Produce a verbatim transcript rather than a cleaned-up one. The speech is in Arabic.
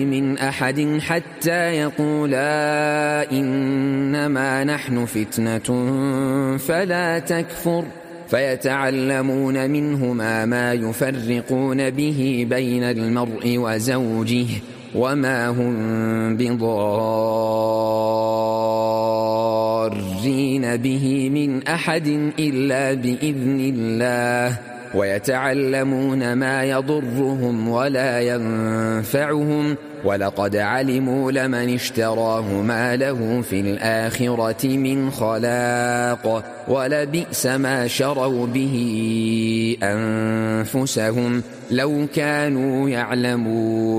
من أحد حتى يقولا إنما نحن فتنة فلا تكفر فيتعلمون منهما ما يفرقون به بين المرء وزوجه وما هم بضارين به من أحد إلا بإذن الله ويتعلمون ما يضرهم ولا ينفعهم ولقد علموا لمن اشتراه ما له في الآخرة من خلاق ولبئس ما شروا به أنفسهم لو كانوا يعلمون.